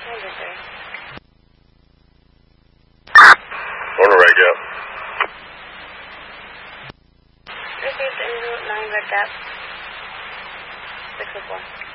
Corner right gap. Received in route 9 red gap. 604.